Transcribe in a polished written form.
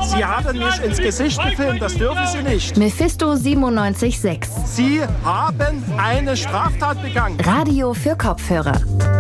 Sie haben mich ins Gesicht gefilmt, das dürfen Sie nicht. Mephisto 97.6. Sie haben eine Straftat begangen. Radio für Kopfhörer.